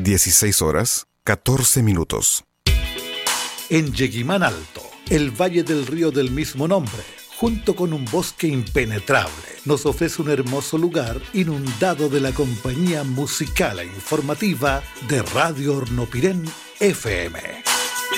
16 horas, 14 minutos. En Yeguimán Alto, el valle del río del mismo nombre, junto con un bosque impenetrable, nos ofrece un hermoso lugar inundado de la compañía musical e informativa de Radio Hornopirén FM.